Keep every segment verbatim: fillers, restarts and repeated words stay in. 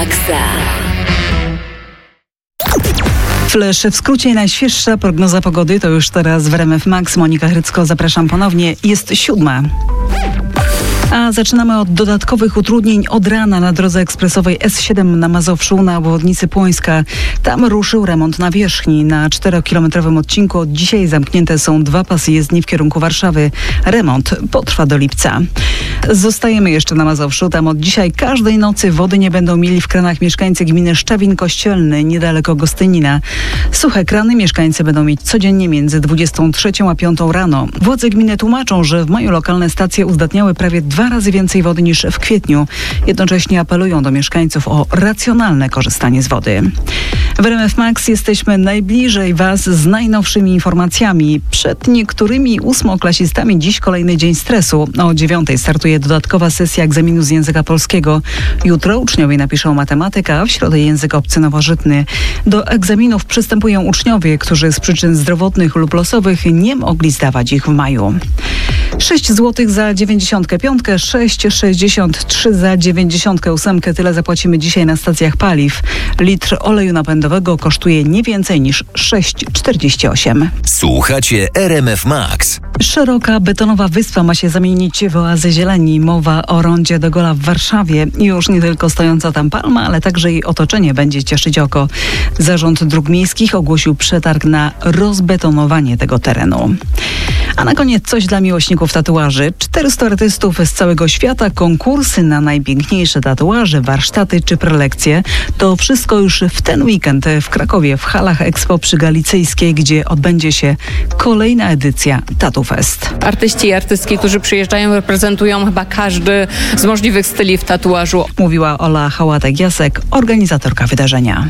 Maxa. Flash w skrócie, najświeższa prognoza pogody to już teraz w R M F Max. Monika Hrycko, zapraszam ponownie. Jest siódma. A zaczynamy od dodatkowych utrudnień od rana na drodze ekspresowej S siedem na Mazowszu na obwodnicy Płońska. Tam ruszył remont nawierzchni. Na czterokilometrowym odcinku od dzisiaj zamknięte są dwa pasy jezdni w kierunku Warszawy. Remont potrwa do lipca. Zostajemy jeszcze na Mazowszu. Tam od dzisiaj każdej nocy wody nie będą mieli w kranach mieszkańcy gminy Szczawin Kościelny, niedaleko Gostynina. Suche krany mieszkańcy będą mieć codziennie między dwudziestą trzecią a piątą rano. Władze gminy tłumaczą, że w maju lokalne stacje uzdatniały prawie dwa razy więcej wody niż w kwietniu. Jednocześnie apelują do mieszkańców o racjonalne korzystanie z wody. W R M F Max jesteśmy najbliżej Was z najnowszymi informacjami. Przed niektórymi ósmoklasistami dziś kolejny dzień stresu. O dziewiątej startuje dodatkowa sesja egzaminu z języka polskiego. Jutro uczniowie napiszą matematykę, a w środę język obcy nowożytny. Do egzaminów przystępują uczniowie, którzy z przyczyn zdrowotnych lub losowych nie mogli zdawać ich w maju. sześć złotych za dziewięćdziesiątkę piątkę, sześć sześćdziesiąt trzy za dziewięćdziesiątkę ósemkę. Tyle zapłacimy dzisiaj na stacjach paliw. Litr oleju napędowego kosztuje nie więcej niż sześć czterdzieści osiem. Słuchacie R M F Max. Szeroka betonowa wyspa ma się zamienić w oazę zieleni. Mowa o rondzie de Gaulle'a w Warszawie. Już nie tylko stojąca tam palma, ale także jej otoczenie będzie cieszyć oko. Zarząd Dróg Miejskich ogłosił przetarg na rozbetonowanie tego terenu. A na koniec coś dla miłośników tatuaży. czterystu artystów z całego świata, konkursy na najpiękniejsze tatuaże, warsztaty czy prelekcje. To wszystko już w ten weekend w Krakowie, w halach Expo przy Galicyjskiej, gdzie odbędzie się kolejna edycja Tattoo Fest. Artyści i artystki, którzy przyjeżdżają, reprezentują chyba każdy z możliwych styli w tatuażu. Mówiła Ola Hałatek-Jasek, organizatorka wydarzenia.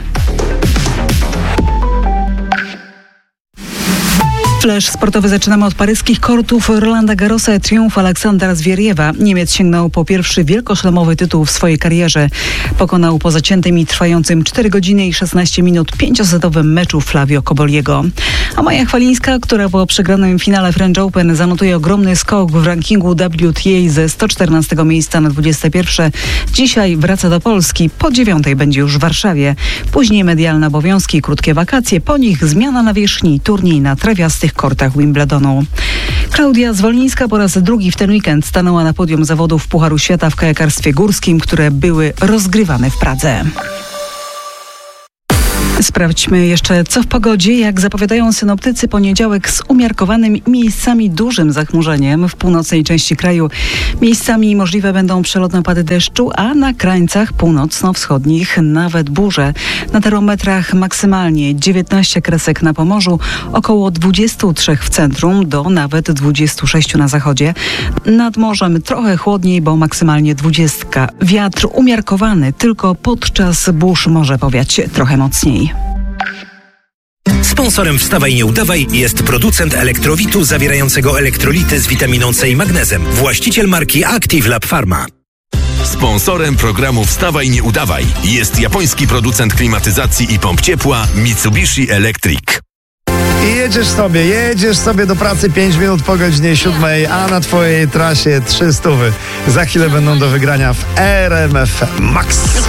Flash sportowy zaczynamy od paryskich kortów Rolanda Garrosa i triumfu Aleksandra Zwieriewa. Niemiec sięgnął po pierwszy wielkoszlemowy tytuł w swojej karierze. Pokonał po zaciętym i trwającym cztery godziny i szesnaście minut pięciosetowym meczu Flavio Koboliego. A Maja Chwalińska, która po przegranym finale French Open zanotuje ogromny skok w rankingu W T A ze sto czternastego miejsca na dwudzieste pierwsze. Dzisiaj wraca do Polski. Po dziewiątej będzie już w Warszawie. Później medialne obowiązki, krótkie wakacje. Po nich zmiana nawierzchni, turniej na trawiastych kortach Wimbledonu. Klaudia Zwolińska po raz drugi w ten weekend stanęła na podium zawodów Pucharu Świata w kajakarstwie górskim, które były rozgrywane w Pradze. Sprawdźmy jeszcze, co w pogodzie. Jak zapowiadają synoptycy, poniedziałek z umiarkowanym miejscami dużym zachmurzeniem w północnej części kraju. Miejscami możliwe będą przelotne opady deszczu, a na krańcach północno-wschodnich nawet burze. Na termometrach maksymalnie dziewiętnaście kresek na Pomorzu, około dwadzieścia trzy w centrum do nawet dwudziestu sześciu na zachodzie. Nad morzem trochę chłodniej, bo maksymalnie dwudziestka. Wiatr umiarkowany, tylko podczas burz może powiać trochę mocniej. Sponsorem Wstawaj Nie Udawaj jest producent elektrowitu zawierającego elektrolity z witaminą C i magnezem. Właściciel marki Active Lab Pharma. Sponsorem programu Wstawaj Nie Udawaj jest japoński producent klimatyzacji i pomp ciepła Mitsubishi Electric. I jedziesz sobie, jedziesz sobie do pracy pięć minut po godzinie siódmej, a na twojej trasie trzy stówy. Za chwilę będą do wygrania w R M F Max.